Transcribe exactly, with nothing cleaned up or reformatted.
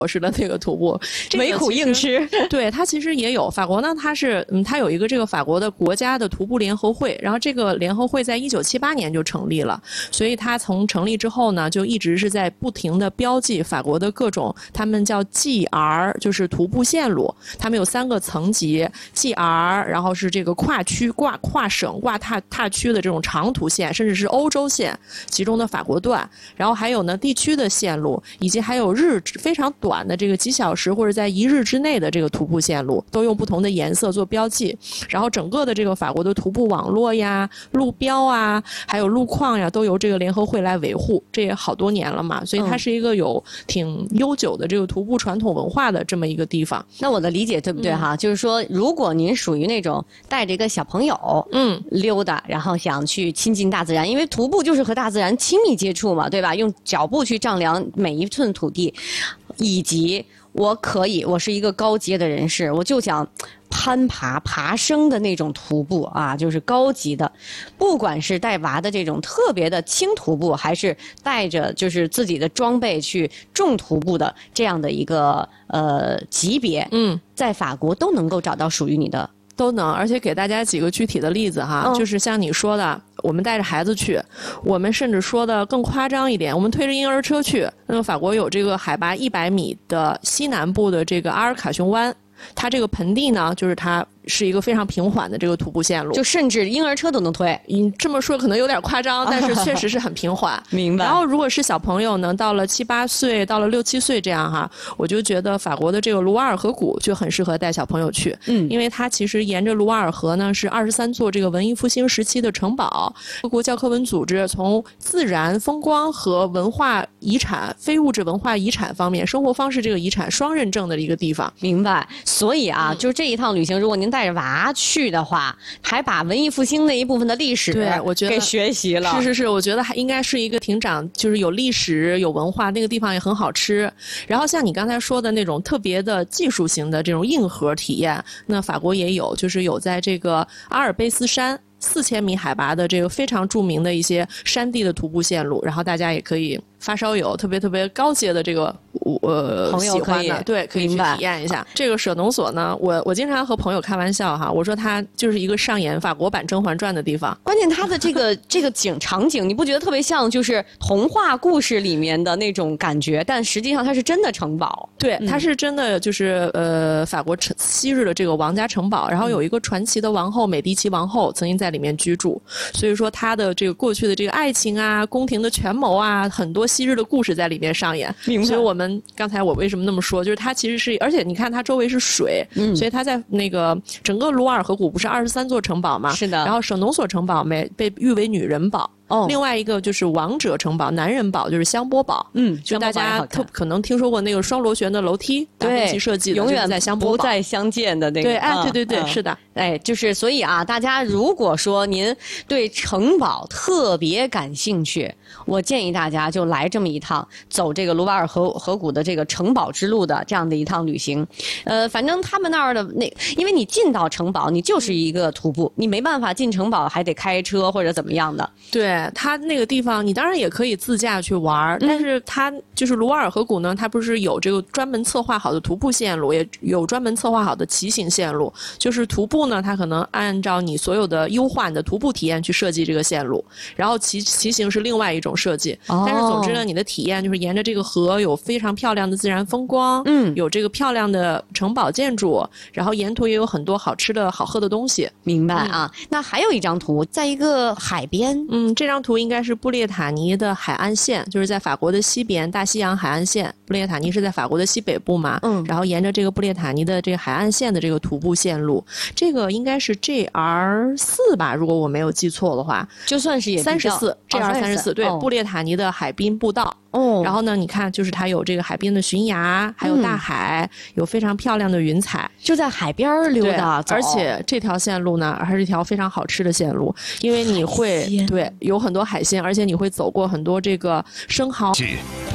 式的那个徒步， 没苦硬吃。 对，它其实也有法国呢，它是嗯，它有一个这个法国的国家的徒步联合会，然后这个联合会在一九七八年就成立了，所以它从成立之后呢，就一直是在不停的标记法国的各种，他们叫 G R， 就是徒步线路，他们有三个层级 ，G R， 然后是这个跨区、跨跨省、跨踏踏区的这种长途线，甚至是欧洲线，其中的法国段，然后还有呢地区的线路，以及还有日非常短的这个几小时或者在一日之内的这个徒步线路，都用不同的颜色做标记。然后整个的这个法国的徒步网络呀、路标啊，还有路况呀，都由这个联合会来维护。这也好多年了嘛，所以它是一个有挺悠久的这个徒步传统文化的这么一个地方。 那我的理解对不对哈？嗯、就是说，如果您属于那种带着一个小朋友，嗯，溜达，然后想去亲近大自然，因为徒步就是和大自然亲密接触嘛，对吧？用脚步去丈量每一寸土地，以及我可以，我是一个高阶的人士，我就想攀爬、爬升的那种徒步啊，就是高级的。不管是带娃的这种特别的轻徒步，还是带着就是自己的装备去重徒步的这样的一个呃级别，嗯，在法国都能够找到属于你的。 都能，而且给大家几个具体的例子哈，嗯、就是像你说的，我们带着孩子去，我们甚至说的更夸张一点，我们推着婴儿车去。那么法国有这个海拔一百米的西南部的这个阿尔卡雄湾，它这个盆地呢，就是它是一个非常平缓的这个徒步线路， 就甚至婴儿车都能推。 你这么说可能有点夸张，但是确实是很平缓。 明白。 然后如果是小朋友呢，到了七八岁，到了六七岁这样哈，我就觉得法国的这个卢瓦尔河谷就很适合带小朋友去。嗯，因为它其实沿着卢瓦尔河呢是二十三座这个文艺复兴时期的城堡。各国教科文组织从自然风光和文化遗产、非物质文化遗产方面，生活方式这个遗产双认证的一个地方。 明白。所以啊，嗯、就是这一趟旅行，如果您带着娃去的话，还把文艺复兴那一部分的历史， 对，我觉得给学习了。 是是是，我觉得还应该是一个挺长，就是有历史、有文化，那个地方也很好吃。然后像你刚才说的那种特别的技术型的这种硬核体验，那法国也有，就是有在这个阿尔卑斯山。四千米海拔的这个非常著名的一些山地的徒步线路，然后大家也可以发烧友特别特别高阶的这个呃朋友喜欢的，对，可以去体验一下。这个舍农所呢，我我经常和朋友开玩笑哈，我说它就是一个上演法国版《甄嬛传》的地方。 关键它的这个这个景场景，你不觉得特别像就是童话故事里面的那种感觉？但实际上它是真的城堡， 对，它是真的就是呃法国昔日的这个王家城堡，然后有一个传奇的王后美第奇王后曾经在里面居住，所以说他的这个过去的这个爱情啊、宫廷的权谋啊，很多昔日的故事在里面上演。所以我们刚才我为什么那么说，就是它其实是，而且你看它周围是水，嗯、所以它在那个整个卢瓦尔河谷不是二十三座城堡吗？ 是的。 然后舍农所城堡被被誉为女人堡。哦，另外一个就是王者城堡、男人堡，就是香波堡。嗯，就大家特可能听说过那个双螺旋的楼梯，达芬奇设计的， 永远在香波堡不再相见的那个。 对，哎， 嗯、 对对对，嗯、是的， 哎，就是所以啊，大家如果说您对城堡特别感兴趣，我建议大家就来这么一趟，走这个卢瓦尔河河谷的这个城堡之路的这样的一趟旅行。呃，反正他们那儿的那，因为你进到城堡，你就是一个徒步，你没办法进城堡还得开车或者怎么样的。 对。它那个地方，你当然也可以自驾去玩，但是它就是卢瓦尔河谷呢，它不是有这个专门策划好的徒步线路，也有专门策划好的骑行线路。就是徒步呢，它可能按照你所有的优化你的徒步体验去设计这个线路，然后骑骑行是另外一种设计。哦、但是总之呢，你的体验就是沿着这个河有非常漂亮的自然风光，嗯，有这个漂亮的城堡建筑，然后沿途也有很多好吃的好喝的东西。 明白啊？嗯、那还有一张图，在一个海边， 嗯，这张图应该是布列塔尼的海岸线，就是在法国的西边，大西洋海岸线。布列塔尼是在法国的西北部嘛，嗯，然后沿着这个布列塔尼的这个海岸线的这个徒步线路，这个应该是 G R 四 吧，如果我没有记错的话， 就算是也三十四 G R 三十四，对，哦、布列塔尼的海滨步道。哦，然后呢，你看，就是它有这个海边的悬崖，还有大海，嗯、有非常漂亮的云彩， 就在海边溜达。 而且这条线路呢，还是一条非常好吃的线路，因为你会对有很多海鲜，而且你会走过很多这个生蚝。